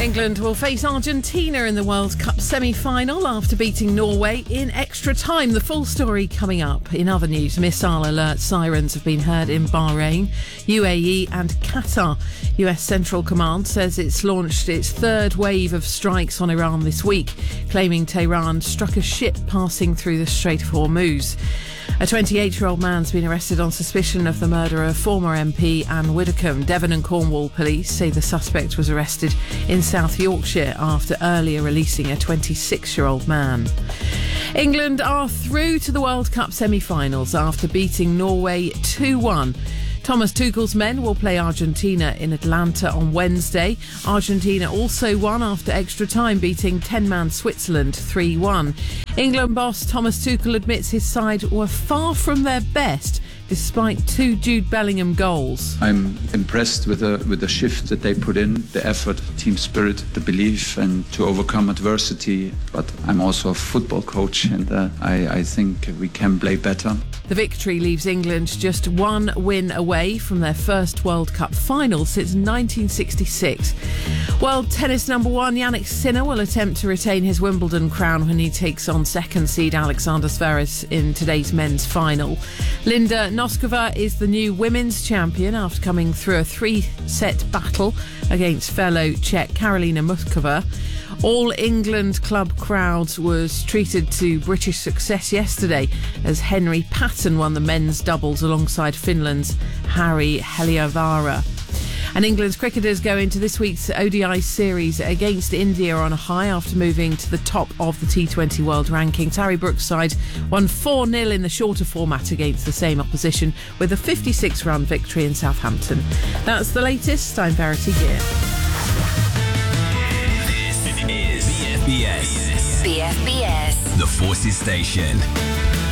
England will face Argentina in the World Cup semi-final after beating Norway in extra time. The full story coming up. In other news, missile alert sirens have been heard in Bahrain, UAE and Qatar. US Central Command says it's launched its third wave of strikes on Iran this week, claiming Tehran struck a ship passing through the Strait of Hormuz. A 28-year-old man's been arrested on suspicion of the murder of former MP Anne Widdecombe. Devon and Cornwall police say the suspect was arrested in South Yorkshire after earlier releasing a 26-year-old man. England are through to the World Cup semi-finals after beating Norway 2-1. Thomas Tuchel's men will play Argentina in Atlanta on Wednesday. Argentina also won after extra time, beating 10-man Switzerland 3-1. England boss Thomas Tuchel admits his side were far from their best despite two Jude Bellingham goals. I'm impressed with the shift that they put in, the effort, team spirit, the belief, and to overcome adversity. But I'm also a football coach, and I think we can play better. The victory leaves England just one win away from their first World Cup final since 1966. World tennis number one Jannik Sinner will attempt to retain his Wimbledon crown when he takes on second seed Alexander Zverev in today's men's final. Linda Noskova is the new women's champion after coming through a three-set battle against fellow Czech Karolina Muchova. All England club crowds was treated to British success yesterday as Henry Patton won the men's doubles alongside Finland's Harri Heliövaara. And England's cricketers go into this week's ODI series against India on a high after moving to the top of the T20 World Rankings. Harry Brooks' side won 4-0 in the shorter format against the same opposition with a 56-run victory in Southampton. That's the latest. I'm Verity Gear. This is BFBS. BFBS. The Forces Station.